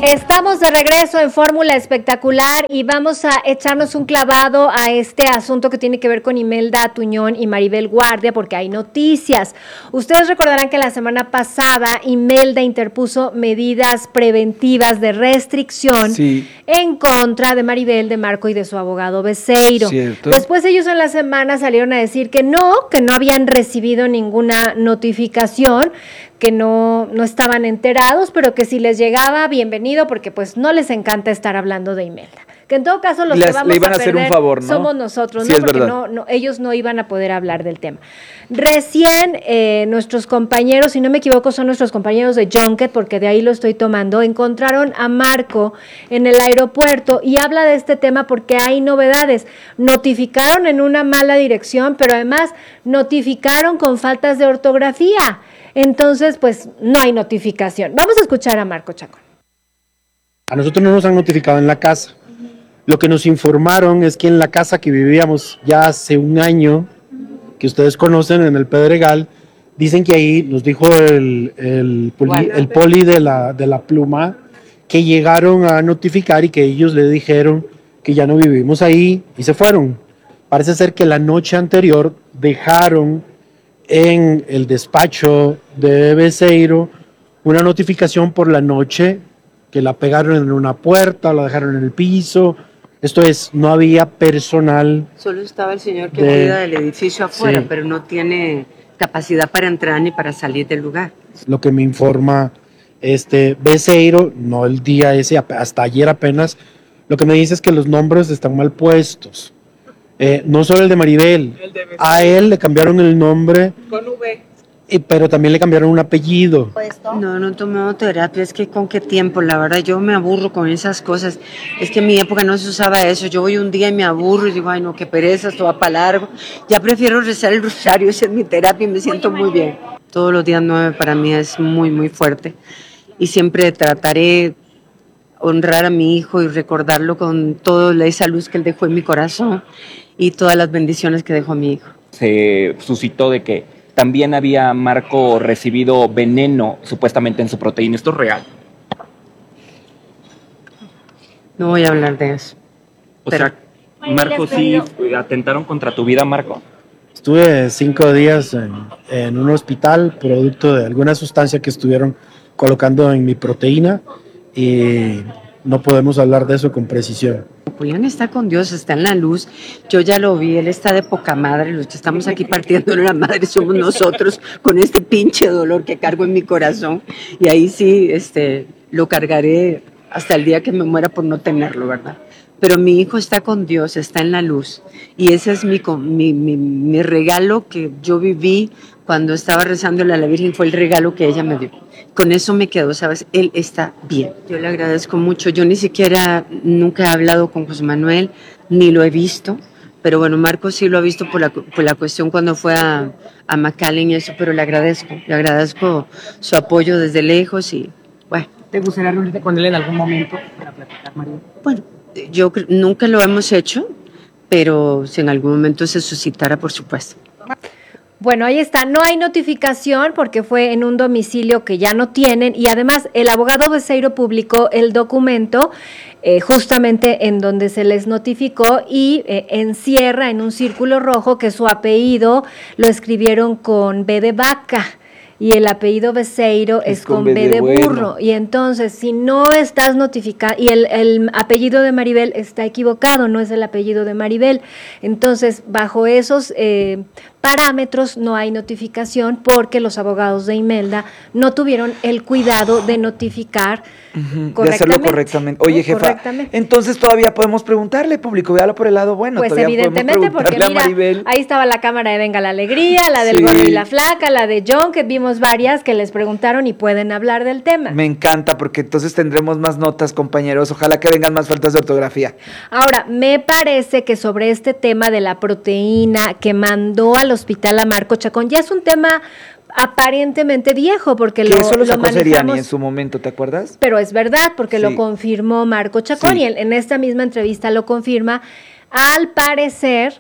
Estamos de regreso en Fórmula Espectacular y vamos a echarnos un clavado a este asunto que tiene que ver con Imelda Tuñón y Maribel Guardia, porque hay noticias. Ustedes recordarán que la semana pasada Imelda interpuso medidas preventivas de restricción en contra de Maribel, de Marco y de su abogado Beceiro. Cierto. Después ellos en la semana salieron a decir que no habían recibido ninguna notificación, que no estaban enterados, pero que si les llegaba, bienvenido, porque pues no les encanta estar hablando de Imelda. Que en todo caso los que vamos le iban a hacer perder un favor, ¿no? somos nosotros, Sí, ¿no? es Porque verdad. ellos no iban a poder hablar del tema. Recién nuestros compañeros, si no me equivoco, son nuestros compañeros de Junket, porque de ahí lo estoy tomando, encontraron a Marco en el aeropuerto y habla de este tema porque hay novedades. Notificaron en una mala dirección, pero además notificaron con faltas de ortografía. Entonces, pues, no hay notificación. Vamos a escuchar a Marco Chacón. A nosotros no nos han notificado en la casa. Lo que nos informaron es que en la casa que vivíamos ya hace un año, que ustedes conocen, en el Pedregal, dicen que ahí nos dijo el poli de la pluma que llegaron a notificar y que ellos le dijeron que ya no vivimos ahí y se fueron. Parece ser que la noche anterior dejaron en el despacho de Beceiro una notificación por la noche que la pegaron en una puerta, la dejaron en el piso. Esto es, no había personal. Solo estaba el señor que cuida del edificio afuera, sí, pero no tiene capacidad para entrar ni para salir del lugar. Lo que me informa Beceiro, no el día ese, hasta ayer apenas, lo que me dice es que los nombres están mal puestos. No solo el de Maribel, a él le cambiaron el nombre con V, pero también le cambiaron un apellido. No he tomado terapia, es que con qué tiempo, la verdad yo me aburro con esas cosas, es que en mi época no se usaba eso, yo voy un día y me aburro y digo, ay no, qué pereza, esto va para largo, ya prefiero rezar el rosario, esa es mi terapia y me siento muy bien. Todos los días 9 para mí es muy muy fuerte y siempre trataré honrar a mi hijo y recordarlo con toda esa luz que él dejó en mi corazón y todas las bendiciones que dejó a mi hijo. Se suscitó de que también había Marco recibido veneno supuestamente en su proteína. ¿Esto es real? No voy a hablar de eso. O sea, Marco, sí atentaron contra tu vida, Marco. Estuve 5 días en un hospital producto de alguna sustancia que estuvieron colocando en mi proteína y no podemos hablar de eso con precisión. Julián está con Dios, está en la luz, yo ya lo vi, él está de poca madre, los que estamos aquí partiéndole la madre somos nosotros con este pinche dolor que cargo en mi corazón y ahí sí lo cargaré hasta el día que me muera por no tenerlo, ¿verdad? Pero mi hijo está con Dios, está en la luz y ese es mi regalo que yo viví cuando estaba rezándole a la Virgen, fue el regalo que ella me dio. Con eso me quedo, ¿sabes? Él está bien. Yo le agradezco mucho. Yo nunca he hablado con José Manuel, ni lo he visto. Pero bueno, Marco sí lo ha visto por la cuestión cuando fue a McAllen y eso, pero le agradezco su apoyo desde lejos y bueno. ¿Te gustaría reunirte con él en algún momento para platicar, María? Bueno, nunca lo hemos hecho, pero si en algún momento se suscitara, por supuesto. Bueno, ahí está, no hay notificación porque fue en un domicilio que ya no tienen y además el abogado Beceiro publicó el documento justamente en donde se les notificó y encierra en un círculo rojo que su apellido lo escribieron con B de vaca y el apellido Beceiro es con B de burro. Y entonces, si no estás notificado, y el apellido de Maribel está equivocado, no es el apellido de Maribel, entonces, bajo esos parámetros no hay notificación porque los abogados de Imelda no tuvieron el cuidado de notificar de hacerlo correctamente. Oye, jefa, entonces todavía podemos preguntarle, público, véalo por el lado bueno. Pues evidentemente, porque mira, ahí estaba la cámara de Venga la Alegría, la del Gordo y la Flaca, la de John, que vimos varias que les preguntaron y pueden hablar del tema. Me encanta, porque entonces tendremos más notas, compañeros. Ojalá que vengan más faltas de ortografía. Ahora, me parece que sobre este tema de la proteína que mandó al hospital a Marco Chacón, ya es un tema aparentemente viejo, porque eso lo sacó Seriani en su momento, ¿te acuerdas? Pero es verdad, porque lo confirmó Marco Chacón y en esta misma entrevista lo confirma. Al parecer,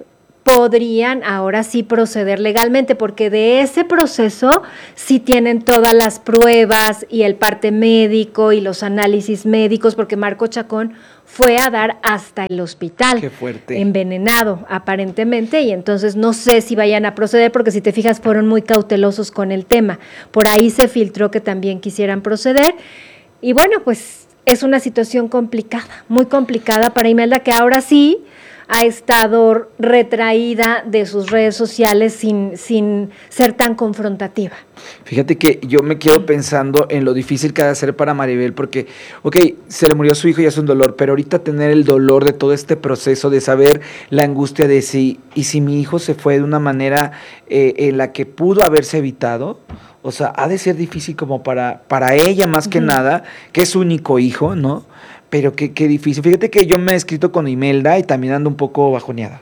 podrían ahora sí proceder legalmente, porque de ese proceso sí tienen todas las pruebas y el parte médico y los análisis médicos, porque Marco Chacón fue a dar hasta el hospital. Qué fuerte. Envenenado, aparentemente, y entonces no sé si vayan a proceder, porque si te fijas fueron muy cautelosos con el tema. Por ahí se filtró que también quisieran proceder, y bueno, pues es una situación complicada, muy complicada para Imelda, que ahora sí ha estado retraída de sus redes sociales sin ser tan confrontativa. Fíjate que yo me quedo pensando en lo difícil que ha de ser para Maribel, porque, se le murió su hijo y es un dolor, pero ahorita tener el dolor de todo este proceso, de saber la angustia de si mi hijo se fue de una manera en la que pudo haberse evitado, o sea, ha de ser difícil como para ella más que nada, que es su único hijo, ¿no? Pero qué difícil. Fíjate que yo me he escrito con Imelda y también ando un poco bajoneada,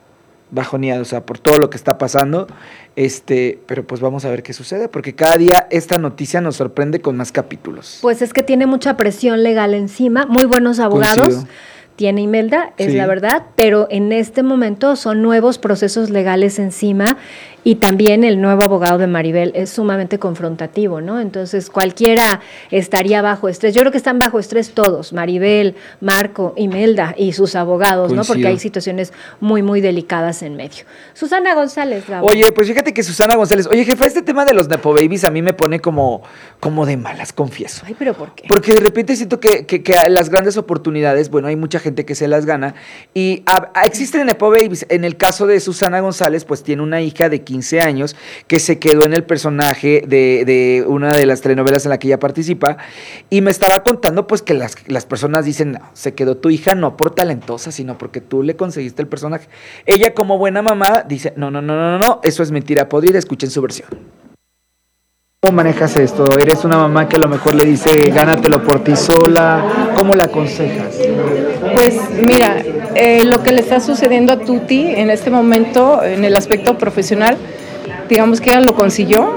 o sea, por todo lo que está pasando, pero pues vamos a ver qué sucede, porque cada día esta noticia nos sorprende con más capítulos. Pues es que tiene mucha presión legal encima, muy buenos abogados. Coincido. Tiene Imelda, es la verdad, pero en este momento son nuevos procesos legales encima, y también el nuevo abogado de Maribel es sumamente confrontativo, ¿no? Entonces cualquiera estaría bajo estrés. Yo creo que están bajo estrés todos, Maribel, Marco, Imelda y sus abogados, ¿no? Porque hay situaciones muy, muy delicadas en medio. Susana González, Gabo. Oye, pues fíjate que Susana González, jefa, este tema de los Nepo Babies a mí me pone como de malas, confieso. Ay, ¿pero por qué? Porque de repente siento que las grandes oportunidades, bueno, hay mucha gente que se las gana, y existen Nepo Babies. En el caso de Susana González, pues tiene una hija de 15 años que se quedó en el personaje de una de las telenovelas en la que ella participa, y me estaba contando pues que las personas dicen, no, se quedó tu hija no por talentosa, sino porque tú le conseguiste el personaje. Ella, como buena mamá, dice, no, eso es mentira podrida, escuchen su versión. ¿Cómo manejas esto? ¿Eres una mamá que a lo mejor le dice, gánatelo por ti sola? ¿Cómo la aconsejas? Pues mira, lo que le está sucediendo a Tuti en este momento, en el aspecto profesional, digamos que ella lo consiguió.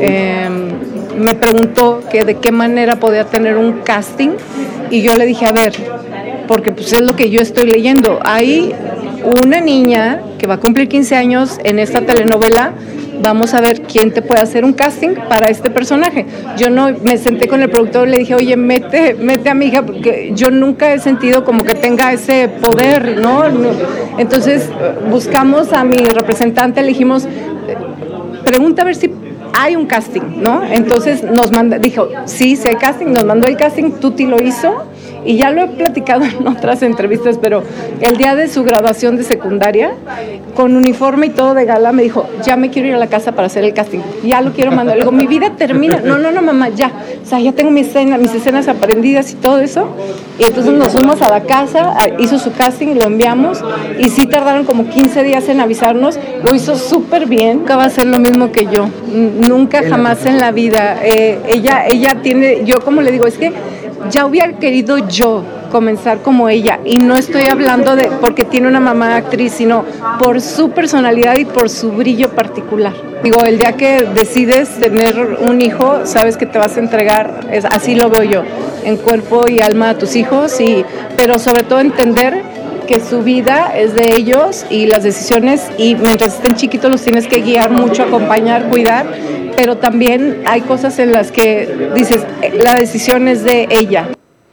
Me preguntó que de qué manera podía tener un casting, y yo le dije, a ver, porque pues es lo que yo estoy leyendo. Hay una niña que va a cumplir 15 años en esta telenovela. Vamos a ver quién te puede hacer un casting para este personaje. Yo no me senté con el productor y le dije, oye, mete a mi hija, porque yo nunca he sentido como que tenga ese poder, ¿no? Entonces buscamos a mi representante, le dijimos, pregunta a ver si hay un casting, ¿no? Entonces dijo, sí hay casting, nos mandó el casting, Tuti lo hizo, y ya lo he platicado en otras entrevistas, pero el día de su graduación de secundaria, con uniforme y todo de gala, me dijo, ya me quiero ir a la casa para hacer el casting, ya lo quiero mandar. Le digo, mi vida termina, no, mamá, ya, o sea, ya tengo mis escenas aprendidas y todo eso, y entonces nos fuimos a la casa, hizo su casting, lo enviamos, y sí tardaron como 15 días en avisarnos, lo hizo súper bien, nunca va a ser lo mismo que yo, nunca, jamás en la vida. Ella tiene, yo como le digo, es que ya hubiera querido yo comenzar como ella, y no estoy hablando de porque tiene una mamá actriz, sino por su personalidad y por su brillo particular. Digo, el día que decides tener un hijo, sabes que te vas a entregar, así lo veo yo, en cuerpo y alma a tus hijos, pero sobre todo entender que su vida es de ellos y las decisiones, y mientras estén chiquitos los tienes que guiar mucho, acompañar, cuidar, pero también hay cosas en las que dices, la decisión es de ella.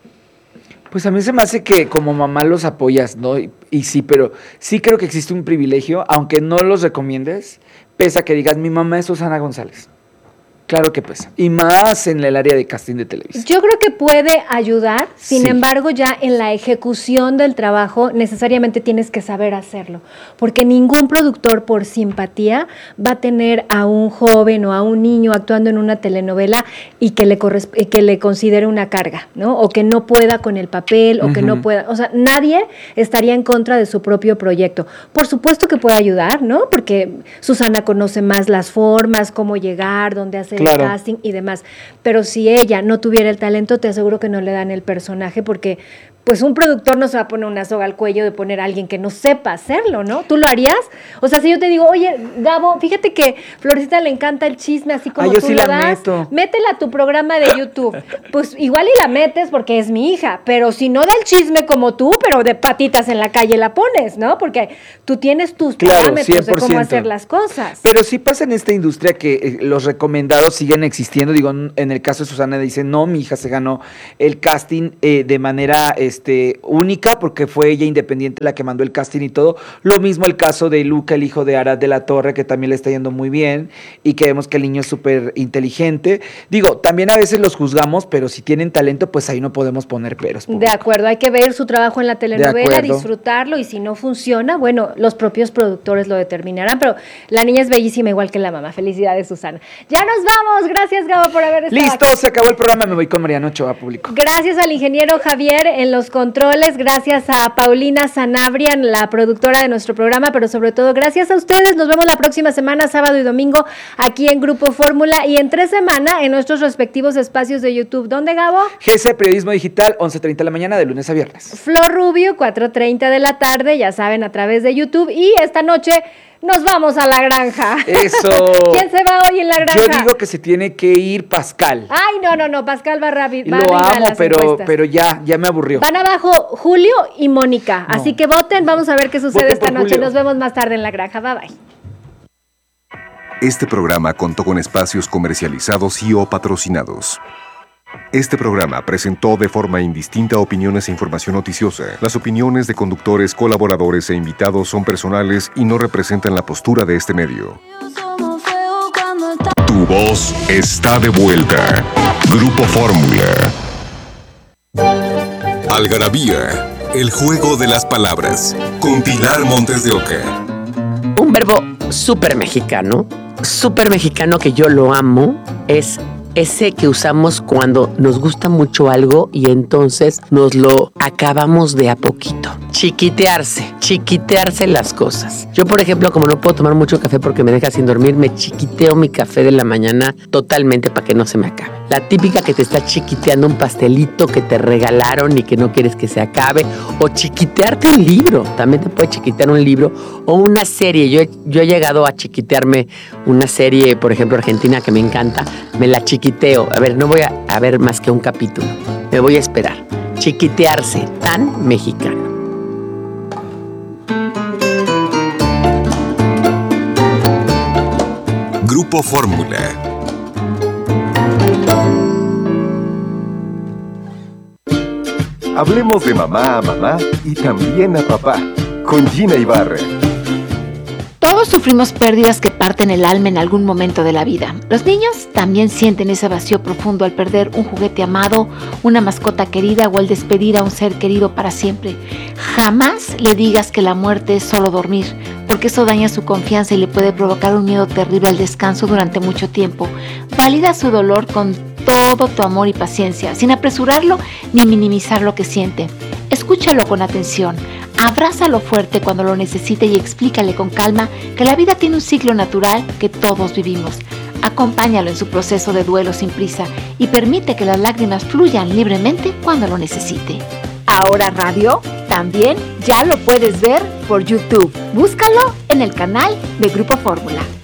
Pues a mí se me hace que como mamá los apoyas, ¿no? Y sí, pero sí creo que existe un privilegio, aunque no los recomiendes, pese a que digas, mi mamá es Susana González. Claro que pesa, y más en el área de casting de televisión. Yo creo que puede ayudar, sin embargo, ya en la ejecución del trabajo necesariamente tienes que saber hacerlo, porque ningún productor por simpatía va a tener a un joven o a un niño actuando en una telenovela y que le considere una carga, ¿no? O que no pueda con el papel, o que no pueda, o sea, nadie estaría en contra de su propio proyecto. Por supuesto que puede ayudar, ¿no? Porque Susana conoce más las formas, cómo llegar, dónde hacer el casting y demás, pero si ella no tuviera el talento, te aseguro que no le dan el personaje, porque pues un productor no se va a poner una soga al cuello de poner a alguien que no sepa hacerlo, ¿no? ¿Tú lo harías? O sea, si yo te digo, oye, Gabo, fíjate que Florecita le encanta el chisme, así como yo tú sí lo la das, meto. métela a tu programa de YouTube. Pues igual y la metes porque es mi hija, pero si no da el chisme como tú, pero de patitas en la calle la pones, ¿no? Porque tú tienes tus parámetros de cómo hacer las cosas. Pero sí pasa en esta industria que los recomendados siguen existiendo. Digo, en el caso de Susana dice, no, mi hija se ganó el casting de manera única, porque fue ella independiente la que mandó el casting y todo. Lo mismo el caso de Luca, el hijo de Arad de la Torre, que también le está yendo muy bien y que vemos que el niño es súper inteligente. Digo, también a veces los juzgamos, pero si tienen talento, pues ahí no podemos poner peros. De acuerdo, hay que ver su trabajo en la telenovela, disfrutarlo, y si no funciona, bueno, los propios productores lo determinarán, pero la niña es bellísima igual que la mamá. Felicidades, Susana. Ya nos vamos, gracias, Gabo, por haber estado Listo, aquí. Se acabó el programa, me voy con Mariano Ochoa, público. Gracias al ingeniero Javier en los controles, gracias a Paulina Sanabria, la productora de nuestro programa, pero sobre todo gracias a ustedes. Nos vemos la próxima semana, sábado y domingo, aquí en Grupo Fórmula, y en 3 semanas en nuestros respectivos espacios de YouTube. ¿Dónde, Gabo? GC Periodismo Digital, 11:30 de la mañana, de lunes a viernes. Flor Rubio, 4:30 de la tarde, ya saben, a través de YouTube. Y esta noche nos vamos a la granja. Eso. ¿Quién se va hoy en la granja? Yo digo que se tiene que ir Pascal. Ay, no, Pascal va rápido. Lo amo, pero ya me aburrió. Van abajo Julio y Mónica. No. Así que voten, vamos a ver qué sucede Voten esta por noche. Julio. Nos vemos más tarde en la granja. Bye, bye. Este programa contó con espacios comercializados y o patrocinados. Este programa presentó de forma indistinta opiniones e información noticiosa. Las opiniones de conductores, colaboradores e invitados son personales y no representan la postura de este medio. Tu voz está de vuelta. Grupo Fórmula. Algarabía, el juego de las palabras. Con Pilar Montes de Oca. Un verbo súper mexicano que yo lo amo, es ese que usamos cuando nos gusta mucho algo y entonces nos lo acabamos de a poquito. Chiquitearse las cosas. Yo, por ejemplo, como no puedo tomar mucho café porque me deja sin dormir, me chiquiteo mi café de la mañana totalmente para que no se me acabe. La típica que te está chiquiteando un pastelito que te regalaron y que no quieres que se acabe, o chiquitearte un libro. También te puede chiquitear un libro o una serie. Yo he llegado a chiquitearme una serie, por ejemplo, argentina, que me encanta. Me la chiquiteo. A ver, no voy a ver más que un capítulo. Me voy a esperar. Chiquitearse, tan mexicano. Grupo Fórmula. Hablemos de mamá a mamá y también a papá, con Gina Ibarra. Todos sufrimos pérdidas que parten el alma en algún momento de la vida. Los niños también sienten ese vacío profundo al perder un juguete amado, una mascota querida o al despedir a un ser querido para siempre. Jamás le digas que la muerte es solo dormir, porque eso daña su confianza y le puede provocar un miedo terrible al descanso durante mucho tiempo. Valida su dolor con todo tu amor y paciencia, sin apresurarlo ni minimizar lo que siente. Escúchalo con atención. Abrázalo fuerte cuando lo necesite y explícale con calma que la vida tiene un ciclo natural que todos vivimos. Acompáñalo en su proceso de duelo sin prisa y permite que las lágrimas fluyan libremente cuando lo necesite. Ahora Radio también ya lo puedes ver por YouTube. Búscalo en el canal de Grupo Fórmula.